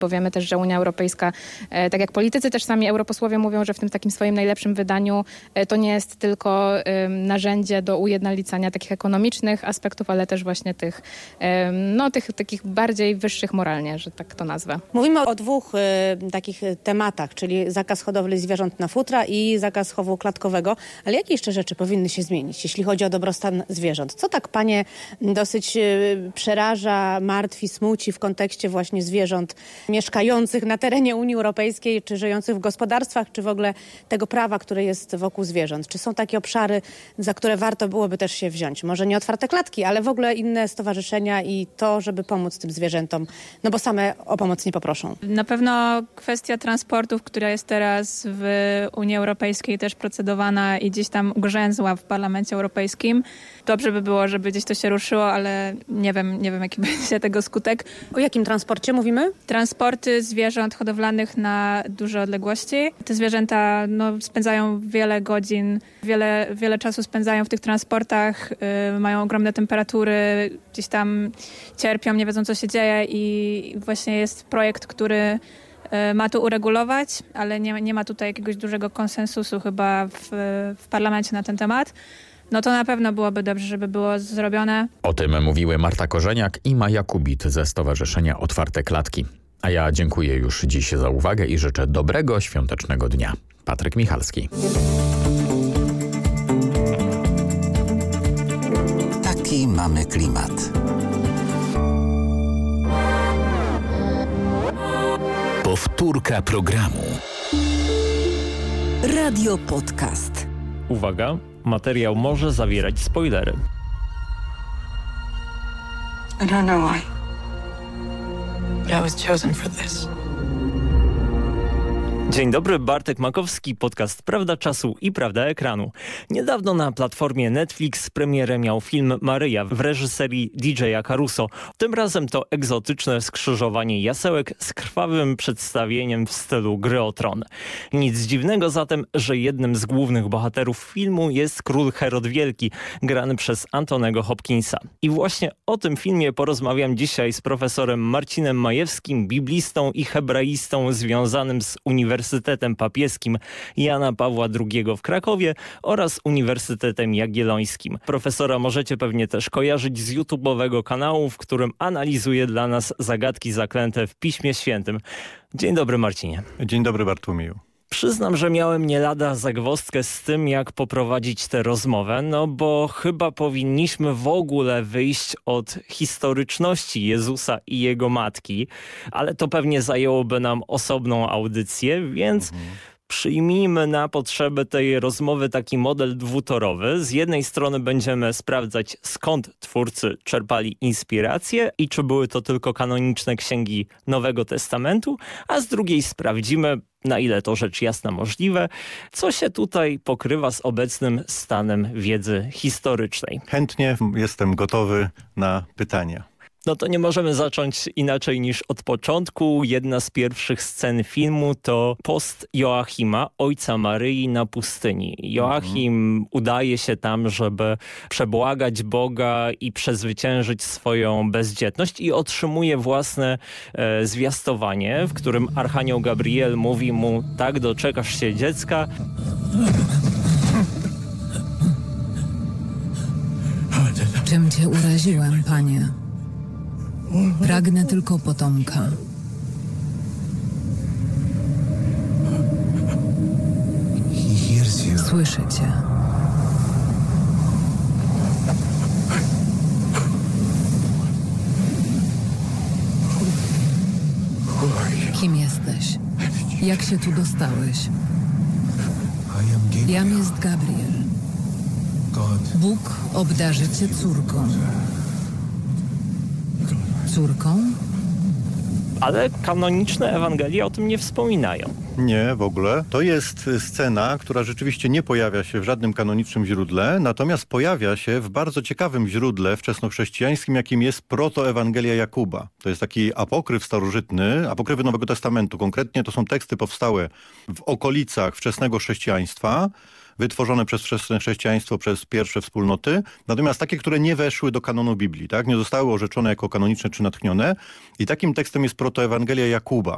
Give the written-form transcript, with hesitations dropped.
Bo wiemy też, że Unia Europejska, tak jak politycy też sami europosłowie mówią, że w tym takim swoim najlepszym wydaniu to nie jest tylko narzędzie do ujednolicania takich ekonomicznych aspektów, ale też właśnie tych takich bardziej wyższych moralnie, że tak to nazwę. Mówimy o dwóch takich tematach, czyli zakaz hodowli zwierząt na futra i zakaz chowu klatkowego, ale jakie jeszcze rzeczy powinny się zmienić, jeśli chodzi o dobrostan zwierząt? Co tak panie dosyć przeraża, martwi, smuci w kontekście właśnie zwierząt mieszkających na terenie Unii Europejskiej, czy żyjących w gospodarstwach, czy w ogóle tego prawa, które jest wokół zwierząt? Czy są takie obszary, za które warto byłoby też się wziąć? Może nie otwarte klatki, ale w ogóle inne stowarzyszenia i to, żeby pomóc tym zwierzętom, no bo same o pomoc nie poproszą. Na pewno kwestia transportów, która jest teraz w Unii Europejskiej też procedowana i gdzieś tam ugrzęzła w Parlamencie Europejskim. Dobrze by było, żeby gdzieś to się ruszyło, ale nie wiem jaki będzie tego skutek. O jakim transporcie mówimy? Transporty zwierząt hodowlanych na duże odległości. Te zwierzęta spędzają wiele godzin, wiele czasu spędzają w tych transportach, mają ogromne temperatury, gdzieś tam cierpią, nie wiedzą co się dzieje i właśnie jest projekt, który ma to uregulować, ale nie ma tutaj jakiegoś dużego konsensusu chyba w parlamencie na ten temat. No to na pewno byłoby dobrze, żeby było zrobione. O tym mówiły Marta Korzeniak i Maja Kubit ze Stowarzyszenia Otwarte Klatki. A ja dziękuję już dziś za uwagę i życzę dobrego świątecznego dnia. Patryk Michalski. Taki mamy klimat. Powtórka programu. Radio Podcast. Uwaga, materiał może zawierać spoilery. I don't know why, but I was chosen for this. Dzień dobry, Bartek Makowski, podcast Prawda Czasu i Prawda Ekranu. Niedawno na platformie Netflix premierę miał film Maryja w reżyserii DJ-a Caruso. Tym razem to egzotyczne skrzyżowanie jasełek z krwawym przedstawieniem w stylu Gry o Tron. Nic dziwnego zatem, że jednym z głównych bohaterów filmu jest król Herod Wielki, grany przez Antonego Hopkinsa. I właśnie o tym filmie porozmawiam dzisiaj z profesorem Marcinem Majewskim, biblistą i hebraistą związanym z Uniwersytetem Papieskim Jana Pawła II w Krakowie oraz Uniwersytetem Jagiellońskim. Profesora możecie pewnie też kojarzyć z YouTube'owego kanału, w którym analizuje dla nas zagadki zaklęte w Piśmie Świętym. Dzień dobry, Marcinie. Dzień dobry, Bartłomieju. Przyznam, że miałem nie lada zagwozdkę z tym, jak poprowadzić tę rozmowę, bo chyba powinniśmy w ogóle wyjść od historyczności Jezusa i jego matki, ale to pewnie zajęłoby nam osobną audycję, więc przyjmijmy na potrzeby tej rozmowy taki model dwutorowy. Z jednej strony będziemy sprawdzać, skąd twórcy czerpali inspirację i czy były to tylko kanoniczne księgi Nowego Testamentu, a z drugiej sprawdzimy, na ile to rzecz jasna możliwe, co się tutaj pokrywa z obecnym stanem wiedzy historycznej. Chętnie jestem gotowy na pytania. No to nie możemy zacząć inaczej niż od początku. Jedna z pierwszych scen filmu to post Joachima, ojca Maryi na pustyni. Joachim udaje się tam, żeby przebłagać Boga i przezwyciężyć swoją bezdzietność i otrzymuje własne zwiastowanie, w którym Archanioł Gabriel mówi mu: tak, doczekasz się dziecka. Czym cię uraziłem, panie? Pragnę tylko potomka. Słyszę cię. Kim jesteś? Jak się tu dostałeś? Jam jest Gabriel. Bóg obdarzy cię córką. Córką? Ale kanoniczne Ewangelie o tym nie wspominają. Nie, w ogóle. To jest scena, która rzeczywiście nie pojawia się w żadnym kanonicznym źródle, natomiast pojawia się w bardzo ciekawym źródle wczesnochrześcijańskim, jakim jest protoewangelia Jakuba. To jest taki apokryf starożytny, apokryfy Nowego Testamentu. Konkretnie to są teksty powstałe w okolicach wczesnego chrześcijaństwa, wytworzone przez wczesne chrześcijaństwo, przez pierwsze wspólnoty, natomiast takie, które nie weszły do kanonu Biblii, tak? Nie zostały orzeczone jako kanoniczne czy natchnione. I takim tekstem jest protoewangelia Jakuba.